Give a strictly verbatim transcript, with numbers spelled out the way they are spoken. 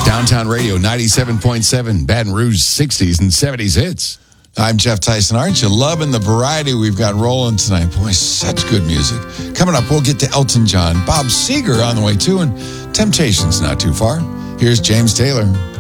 Downtown Radio ninety-seven point seven, Baton Rouge sixties and seventies hits. I'm Jeff Tyson. Aren't you loving the variety we've got rolling tonight? Boy, such good music. Coming up, we'll get to Elton John, Bob Seger on the way too, and Temptations not too far. Here's James Taylor.